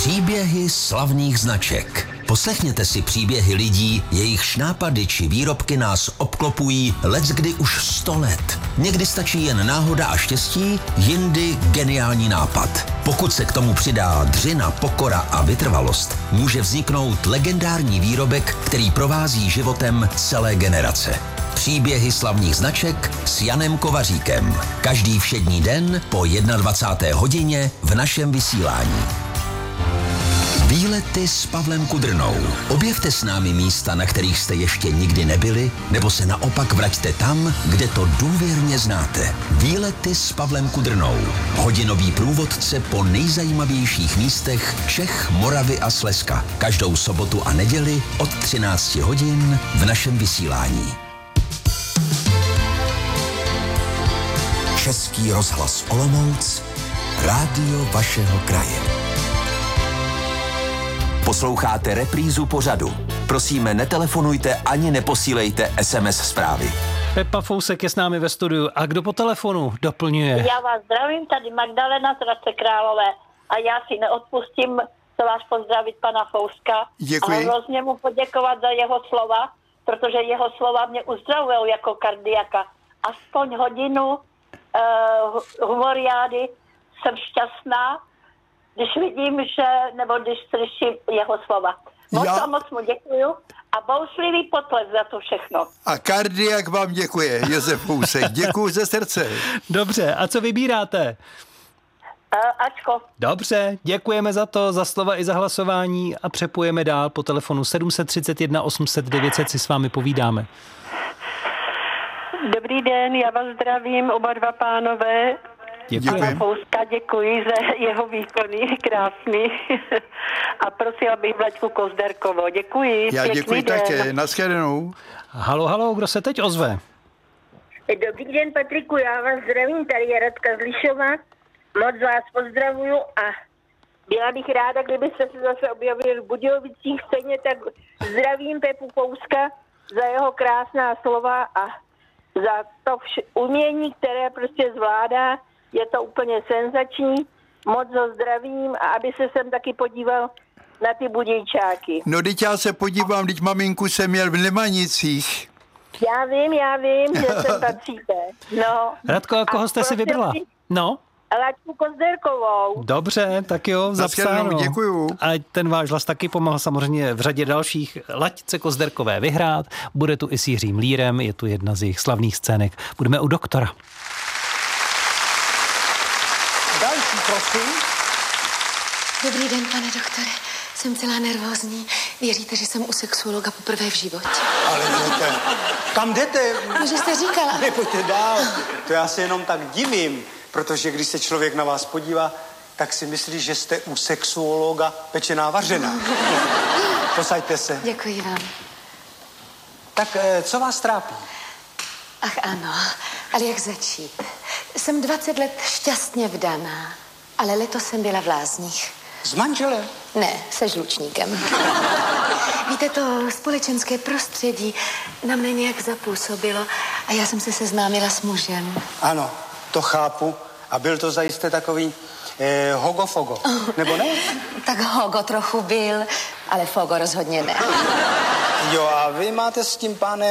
Příběhy slavných značek. Poslechněte si příběhy lidí, jejichž nápady či výrobky nás obklopují leckdy už 100 let. Někdy stačí jen náhoda a štěstí, jindy geniální nápad. Pokud se k tomu přidá dřina, pokora a vytrvalost, může vzniknout legendární výrobek, který provází životem celé generace. Příběhy slavných značek s Janem Kovaříkem. Každý všední den po 21. hodině v našem vysílání. Výlety s Pavlem Kudrnou. Objevte s námi místa, na kterých jste ještě nikdy nebyli, nebo se naopak vraťte tam, kde to důvěrně znáte. Výlety s Pavlem Kudrnou. Hodinový průvodce po nejzajímavějších místech Čech, Moravy a Slezska. Každou sobotu a neděli od 13 hodin v našem vysílání. Český rozhlas Olomouc, rádio vašeho kraje. Posloucháte reprízu pořadu. Prosíme, netelefonujte ani neposílejte SMS zprávy. Pepa Fousek je s námi ve studiu. A kdo po telefonu doplňuje? Já vás zdravím, tady Magdalena z Hradce Králové. A já si neodpustím se vás pozdravit pana Fouska. Děkuji. A hrozně mu poděkovat za jeho slova, protože jeho slova mě uzdravují jako kardiaka. Aspoň hodinu humoriády jsem šťastná, když vidím, nebo když slyším jeho slova. Moc mu děkuju a bouřlivý potlesk za to všechno. A kardiak vám děkuje, Josef Fousek. Děkuju ze srdce. Dobře, a co vybíráte? Ačko. Dobře, děkujeme za to, za slova i za hlasování a přepojeme dál po telefonu 731 800 900 si s vámi povídáme. Dobrý den, já vás zdravím, oba dva pánové. Děkuji. Pana Fouska děkuji za jeho výkony, krásný. A prosila bych Vlaďku Kozderkovou. Děkuji. Já děkuji den. také. Naschledanou. Halo, kdo se teď ozve? Dobrý den, Patriku, já vás zdravím, tady je Radka z Lišova. Moc vás pozdravuju a byla bych ráda, kdybyste se zase objevili v Budějovicích. Stejně tak zdravím Pepu Fouska za jeho krásná slova a za to umění, které prostě zvládá. Je to úplně senzační. Moc ho zdravím a aby se sem taky podíval na ty Budějčáky. No, teď já se podívám, teď maminku jsem měl v Nemanicích. Já vím, že sem patříte. No. Radko, a koho jste si vybrala? No? Laďku Kozderkovou. Dobře, tak jo, zapsáno. Děkuju. A ten váš hlas taky pomáhal samozřejmě v řadě dalších. Laďce Kozderkové vyhrát. Bude tu i s Jiřím Lírem, je tu jedna z jejich slavných scének. Budeme u doktora. Další, prosím. Dobrý den, pane doktore. Jsem celá nervózní. Věříte, že jsem u sexuologa poprvé v životě? Ale jdete. Kam jdete? No, že jste říkala. Nepojďte dál. To já se jenom tak divím, protože když se člověk na vás podívá, tak si myslí, že jste u sexuologa pečená vařená. Posaďte se. Děkuji vám. Tak co vás trápí? Ach ano, ale jak začít? Jsem 20 let šťastně vdaná, ale letos jsem byla v lázních. S manželem? Ne, se žlučníkem. Víte, to společenské prostředí na mě nějak zapůsobilo a já jsem se seznámila s mužem. Ano, to chápu. A byl to zajisté takový hogo-fogo, nebo ne? Tak hogo trochu byl, ale fogo rozhodně ne. Jo, a vy máte s tím pánem